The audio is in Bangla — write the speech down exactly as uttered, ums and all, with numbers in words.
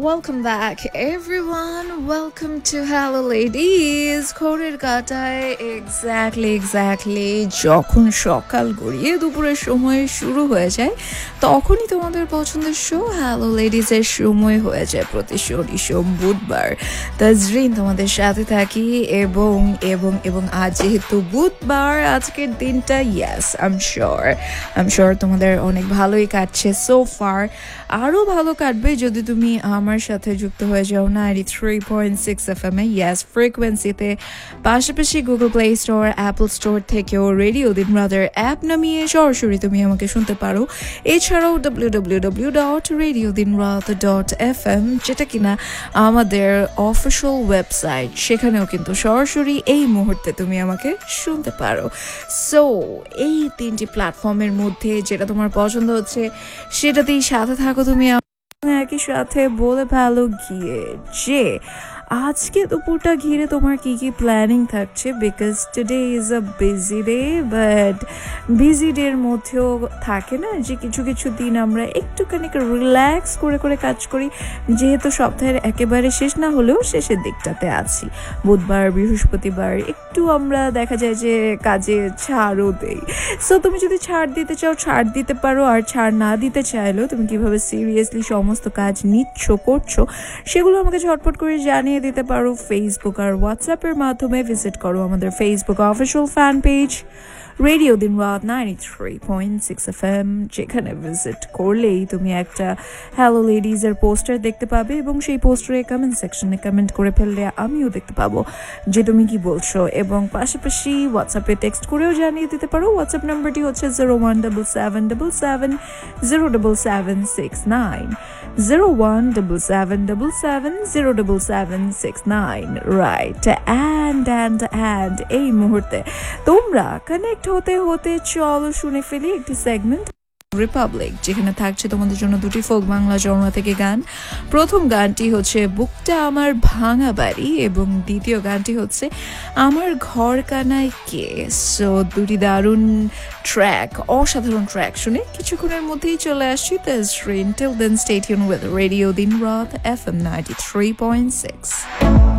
Welcome back everyone, welcome to Hello Ladies. ঘড়ির কাঁটায় এক্স্যাক্টলি এক্স্যাক্টলি যখন সকাল গড়িয়ে দুপুরের সময় শুরু হয়ে যায় তখনই তোমাদের পছন্দের শো হ্যালো লেডিজের সময় হয়ে যায় প্রতি শনি সোম বুধবার। তাজরিন তোমাদের সাথে থাকি এবং এবং এবং আজ যেহেতু বুধবার আজকের দিনটা yes I am sure I am sure তোমাদের অনেক ভালোই কাটছে সো ফার। আরও ভালো কাটবে যদি তুমি আমার সাথে যুক্ত হয়ে যাও ninety three point six F M A yes ফ্রিকোয়েন্সিতে, পাশাপাশি Google play store Apple store থেকেও রেডিও দিন রাতের অ্যাপ নামিয়ে সরাসরি তুমি আমাকে শুনতে পারো। এছাড়াও W W W dot radio দিন রাত ডট এফ এম, যেটা কিনা আমাদের অফিসিয়াল ওয়েবসাইট, সেখানেও কিন্তু সরাসরি এই মুহূর্তে তুমি আমাকে শুনতে পারো। সো এই তিনটি প্ল্যাটফর্মের মধ্যে যেটা তোমার পছন্দ হচ্ছে সেটাতেই সাথে থাকো তুমি। একই সাথে বলে ভালো গিয়ে যে আজকে দুপুরটা ঘিরে তোমার কি কি প্ল্যানিং থাকছে, because today is a busy day, but busy ডের মধ্যেও থাকে না যে কিছু কিছু দিন আমরা একটুখানি রিল্যাক্স করে করে কাজ করি, যেহেতু সপ্তাহের একেবারে শেষ না হলেও শেষের দিকটাতে আছি। বুধবার বৃহস্পতিবার একটু আমরা দেখা যায় যে কাজে ছাড়ও দেই। সো তুমি যদি ছাড় দিতে চাও ছাড় দিতে পারো, আর ছাড় না দিতে চাইলেও তুমি কিভাবে সিরিয়াসলি সমস্ত কাজ নিচ্ছ করছো সেগুলো আমাকে ঝটপট করে জানিয়ে দিতে পারো ফেসবুক আর হোয়াটসঅ্যাপের মাধ্যমে। ভিজিট করো আমাদের Facebook official fan page radio দিন রাত ninety three point six F M, যেখানে ভিজিট করলেই তুমি একটা হ্যালো লেডিজের পোস্টার দেখতে পাবে এবং সেই পোস্টারে কমেন্ট সেকশনে কমেন্ট করে ফেললে আমিও দেখতে পাবো যে তুমি কি বলছো, এবং পাশাপাশি হোয়াটসঅ্যাপে টেক্সট করেও জানিয়ে দিতে পারো। হোয়াটসঅ্যাপ নাম্বারটি হচ্ছে zero one double seven double seven zero double seven six nine zero one double seven double seven zero double seven six nine right. And and and এই মুহূর্তে তোমরা কানেক্ট হতে হতে চলো শুনে ফেলি একটি সেগমেন্ট রিপাবলিক, যেখানে থাকছে তোমাদের জন্য দুটি ফোক বাংলা জনরা থেকে গান। প্রথম গানটি হচ্ছে বুকটা আমার ভাঙা বাড়ি এবং দ্বিতীয় গানটি হচ্ছে আমার ঘর কানায় কে। সো দুটি দারুণ ট্র্যাক, অসাধারণ ট্র্যাক শুনে কিছুক্ষণের মধ্যেই চলে আসছি Tazreen. Till then stay tune with radio দিন রাত F M ninety three point six.